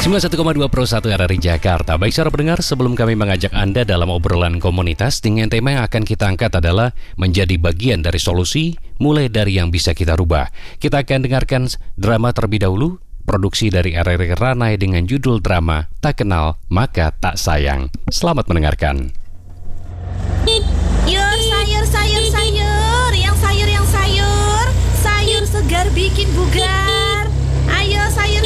91,2 Pro 1 RRI Jakarta. Baik saudara pendengar, sebelum kami mengajak Anda dalam obrolan komunitas dengan tema yang akan kita angkat adalah menjadi bagian dari solusi, mulai dari yang bisa kita rubah. Kita akan dengarkan drama terlebih dahulu, produksi dari RRI Ranai dengan judul drama Tak Kenal Maka Tak Sayang. Selamat mendengarkan. Sayur, sayur segar bikin bugar. Ayo sayur.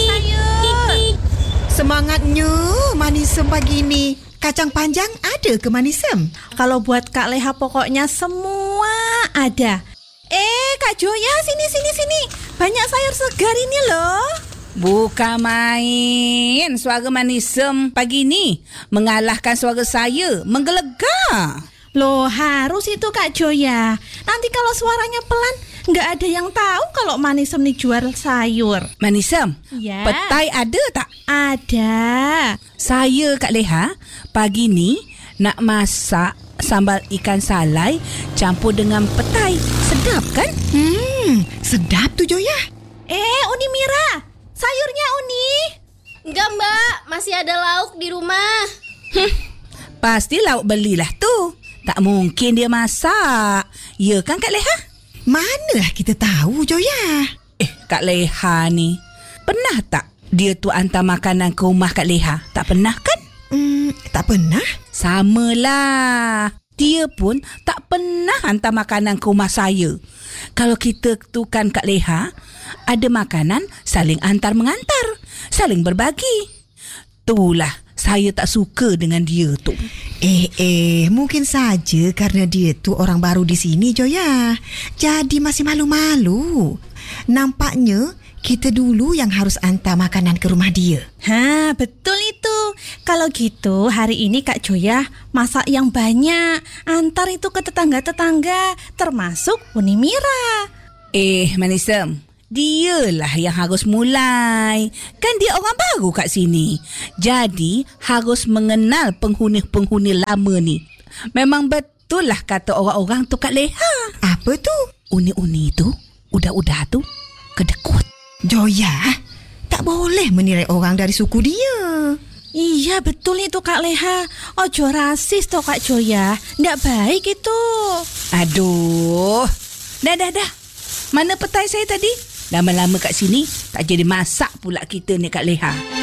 Semangatnya manisem pagi ni. Kacang panjang ada ke manisem? Kalau buat Kak Leha pokoknya semua ada. Kak Joya, sini. Banyak sayur segar ini loh. Bukan main. Suara manisem pagi ni mengalahkan suara saya menggelegar. Loh, harus itu Kak Joya. Nanti kalau suaranya pelan, nggak ada yang tahu kalau manisem nih jual sayur. Manisem, Ya. petai ada tak? Ada. Saya Kak Leha pagi ni nak masak sambal ikan salai campur dengan petai. Sedap kan? Sedap tu Joya. Uni Mira, sayurnya Uni. Enggak mbak, masih ada lauk di rumah. Pasti lauk belilah tu. Tak mungkin dia masak. Ya kan Kak Leha? Manalah kita tahu Joya. Kak Leha ni, pernah tak dia tu hantar makanan ke rumah Kak Leha? Tak pernah kan? Tak pernah. Samalah. Dia pun tak pernah hantar makanan ke rumah saya. Kalau kita tu kan Kak Leha, ada makanan saling antar-mengantar, saling berbagi. Itulah saya tak suka dengan dia tu. Mungkin saja karena dia tu orang baru di sini Joya. Jadi masih malu-malu. Nampaknya kita dulu yang harus hantar makanan ke rumah dia. Betul itu. Kalau gitu hari ini Kak Joya masak yang banyak. Antar itu ke tetangga-tetangga, termasuk Uni Mira. Manisem, dialah yang harus mulai. Kan dia orang baru kat sini. Jadi harus mengenal penghuni-penghuni lama ni. Memang betul lah kata orang-orang tu Kak Leha. Apa tu? Uni-uni tu, udah-udah tu, kedekut. Joya, tak boleh menilai orang dari suku dia. Iya betul itu Kak Leha. Ojo rasis toh Kak Joya. Nggak baik itu. Aduh. Dah. Mana petai saya tadi? Lama-lama kat sini tak jadi masak pula kita ni Kak Leha.